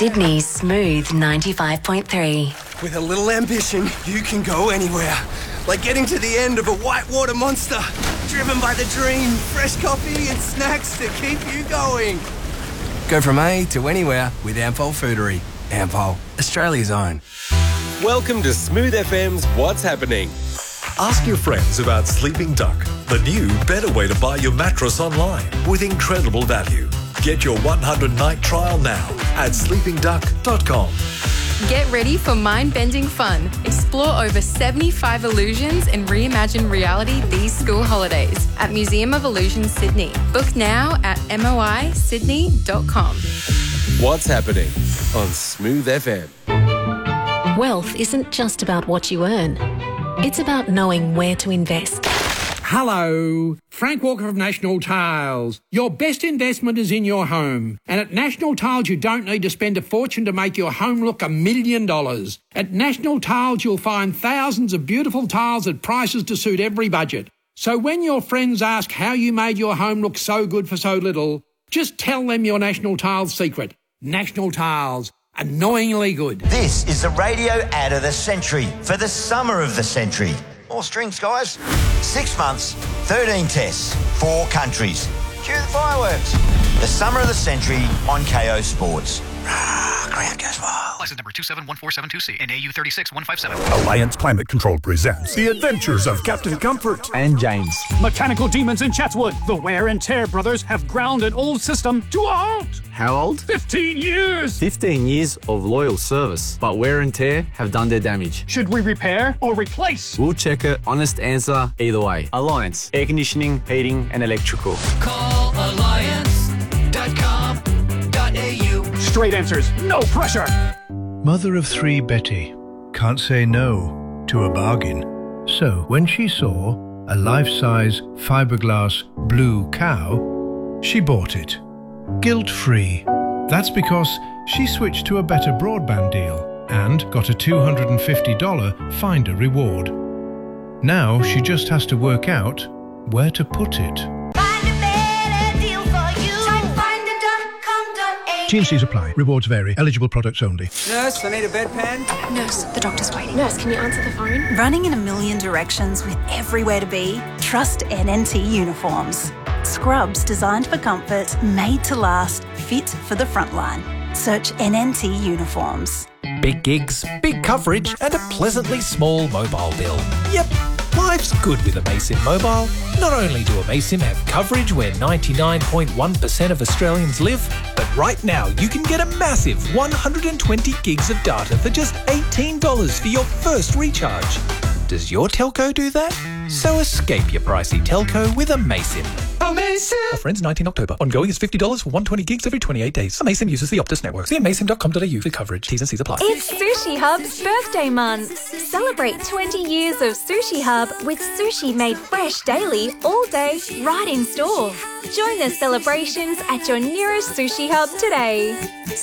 Sydney's Smooth 95.3. With a little ambition, you can go anywhere. Like getting to the end of a whitewater monster. Driven by the dream, fresh coffee and snacks to keep you going. Go from A to anywhere with Ampol Foodery. Ampol, Australia's own. Welcome to Smooth FM's What's Happening. Ask your friends about Sleeping Duck, the new, better way to buy your mattress online with incredible value. Get your 100-night trial now at sleepingduck.com. Get ready for mind-bending fun. Explore over 75 illusions and reimagine reality these school holidays at Museum of Illusions Sydney. Book now at moisydney.com. What's Happening on Smooth FM. Wealth isn't just about what you earn. It's about knowing where to invest. Hello, Frank Walker of National Tiles. Your best investment is in your home. And at National Tiles, you don't need to spend a fortune to make your home look $1 million. At National Tiles, you'll find thousands of beautiful tiles at prices to suit every budget. So when your friends ask how you made your home look so good for so little, just tell them your National Tiles secret. National Tiles. Annoyingly good. This is the radio ad of the century for the summer of the century. More strings, guys. 6 months, 13 tests, 4 countries. Cue the fireworks. The summer of the century on KO Sports. Ground goes wild. License number 271472C and AU 36157. Alliance Climate Control presents The Adventures of Captain Comfort and James. Mechanical demons in Chatswood. The Wear and Tear brothers have ground an old system to a halt. How old? 15 years. 15 years of loyal service, but Wear and Tear have done their damage. Should we repair or replace? We'll check it. Honest answer either way. Alliance. Air conditioning, heating and electrical. Call alliance.com.au. Straight answers. No pressure. Mother of 3 Betty can't say no to a bargain. So when she saw a life-size fiberglass blue cow, she bought it. Guilt-free. That's because she switched to a better broadband deal and got a $250 Finder reward. Now she just has to work out where to put it. T&Cs apply. Rewards vary. Eligible products only. Nurse, I need a bedpan. Nurse, the doctor's waiting. Nurse, can you answer the phone? Running in a million directions with everywhere to be? Trust NNT Uniforms. Scrubs designed for comfort, made to last, fit for the front line. Search NNT Uniforms. Big gigs, big coverage and a pleasantly small mobile bill. Yep, life's good with Amaysim Mobile. Not only do Amaysim have coverage where 99.1% of Australians live, but right now you can get a massive 120 gigs of data for just $18 for your first recharge. Does your telco do that? So escape your pricey telco with Amaysim. Amaysim! Offer ends 19 October. Ongoing is $50 for 120 gigs every 28 days. Amaysim uses the Optus network. See amaysim.com.au for coverage. T's and C's apply. It's Sushi Hub's birthday month. Celebrate 20 years of Sushi Hub with sushi made fresh daily, all day, right in store. Join the celebrations at your nearest Sushi Hub today.